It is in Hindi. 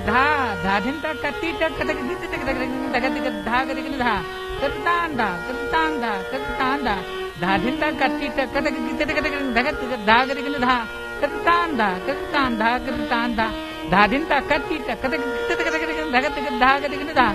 धा धाधिंता कत्ती टक कतक दित तक तक तक तक धा गदिक धा करतांदा करतांदा करतांदा धाधिंता कत्ती टक कतक दित तक तक तक तक धा गदिक धा करतांदा करतांदा करतांदा धाधिंता कत्ती टक कतक दित तक तक तक तक धा गदिक धा